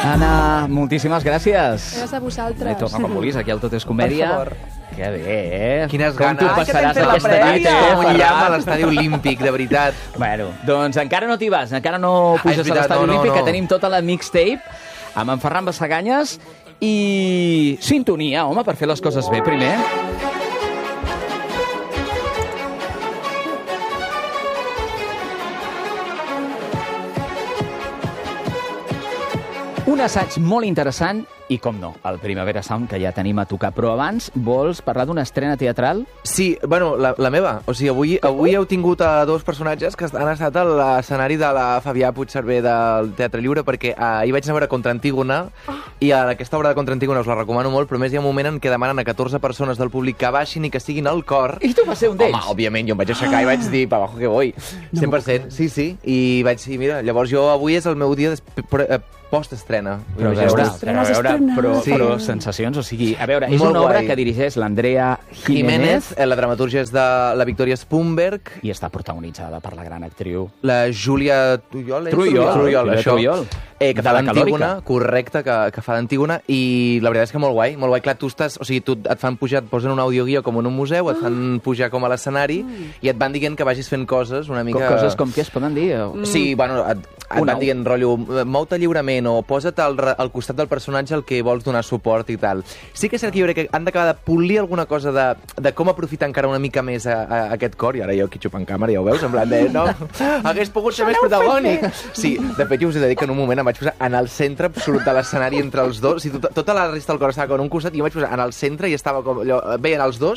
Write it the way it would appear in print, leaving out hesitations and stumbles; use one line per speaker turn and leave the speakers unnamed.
Anna, moltíssimes gràcies.
Gràcies a vosaltres.
Torna quan vulguis, aquí al Tot és Comèdia.
Per favor.
Que bé,
Quines
com
ganes.
t'ho passaràs
la
aquesta nit,
Com un llamp a
Ferran?
l'estadi olímpic, de veritat.
Bueno, doncs encara no t'hi vas, encara no puges
veritat,
a l'estadi
no,
olímpic,
no.
que tenim tota la mixtape amb en Ferran Bassaganyes i sintonia, home, per fer les coses bé primer. Un assaig molt interessant i, com no, el Primavera Sound, que ja tenim a tocar. Però abans, vols parlar d'una estrena teatral?
Sí, bueno, la meva. O sigui, avui heu tingut dos personatges que han estat a l'escenari de la Fabià Puigcerver del Teatre Lliure, perquè ahir vaig anar a veure Contra Antígona, i aquesta obra de Contra Antígona us la recomano molt, però a més hi ha un moment en què demanen a 14 persones del públic que baixin i que siguin al cor.
I tu vas ser un d'ells?
Home, òbviament, jo em vaig aixecar i vaig dir, pa abajo que voy. 100%, sí. I vaig dir, mira, llavors jo avui és el meu dia post-estrena.
Però però sensacions, o sigui, a veure, és
Molt
una obra
guai.
que dirigeix l'Andrea
Jiménez, la dramatúrgia és de la Victòria Spumberg,
i està protagonitzada per la gran actriu
la Júlia Trujol,
Trujol,
això.
Trujol.
Que
De
fa
la
d'Antígona,
Calòrica.
correcte, que fa d'Antígona, i la veritat és que molt guai. Clar, tu estàs, o sigui, et fan pujar, et posen un audioguia com en un museu, et fan pujar com a l'escenari, i et van dient que vagis fent coses una mica...
Coses com què es poden dir?
Sí, bueno, et van dient, rotllo, mou-te lliurement, o posa't al costat del personatge al que vols donar suport i tal. Sí que és cert que jo crec que han d'acabar de polir alguna cosa de com aprofitar encara una mica més a aquest cor, i ara jo aquí xupant càmera, ja ho veus, en plan de, no, hagués pogut ser més protagònic. Sí, de fet, jo us he de dir que en un moment em vaig posar en el centre absolut de l'escenari entre els dos, o sigui, tota la resta del cor estava com en un costat, i jo em vaig posar en el centre i estava com allò, veien els dos,